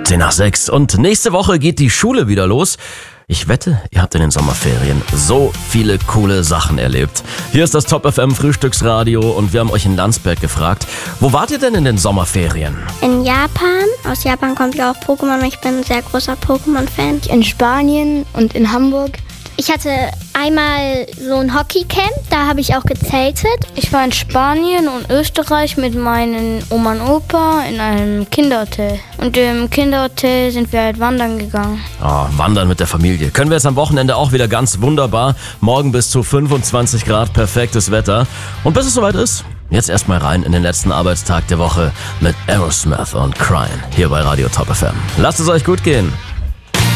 10:10 und nächste Woche geht die Schule wieder los. Ich wette, ihr habt in den Sommerferien so viele coole Sachen erlebt. Hier ist das Top FM Frühstücksradio und wir haben euch in Landsberg gefragt, wo wart ihr denn in den Sommerferien? In Japan. Aus Japan kommt ja auch Pokémon. Ich bin ein sehr großer Pokémon-Fan. In Spanien und in Hamburg. Ich hatte einmal so ein Hockeycamp, da habe ich auch gezeltet. Ich war in Spanien und Österreich mit meinen Oma und Opa in einem Kinderhotel. Und im Kinderhotel sind wir halt wandern gegangen. Wandern mit der Familie. Können wir jetzt am Wochenende auch wieder ganz wunderbar. Morgen bis zu 25 Grad, perfektes Wetter. Und bis es soweit ist, jetzt erstmal rein in den letzten Arbeitstag der Woche mit Aerosmith und Crying hier bei Radio Top FM. Lasst es euch gut gehen.